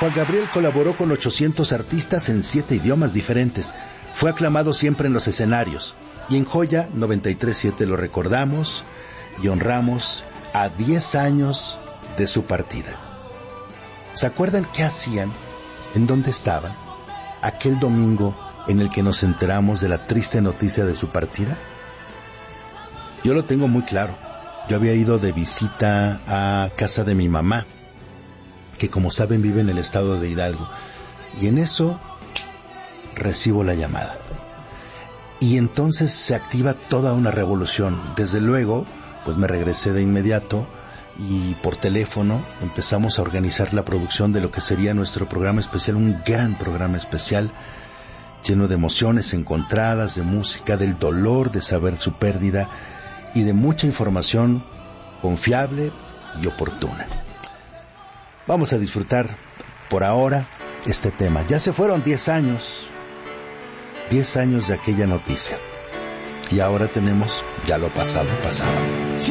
Juan Gabriel colaboró con 800 artistas en 7 idiomas diferentes. Fue aclamado siempre en los escenarios. Y en Joya 93.7 lo recordamos y honramos a 10 años de su partida. ¿Se acuerdan qué hacían? ¿En dónde estaban? Aquel domingo en el que nos enteramos de la triste noticia de su partida. Yo lo tengo muy claro. Yo había ido de visita a casa de mi mamá, que como saben vive en el estado de Hidalgo. Y en eso recibo la llamada. Y entonces se activa toda una revolución. Desde luego, pues me regresé de inmediato y por teléfono empezamos a organizar la producción de lo que sería nuestro programa especial, un gran programa especial lleno de emociones encontradas, de música, del dolor de saber su pérdida y de mucha información confiable y oportuna. Vamos a disfrutar por ahora este tema. Ya se fueron 10 años de aquella noticia. Y ahora tenemos ya lo pasado.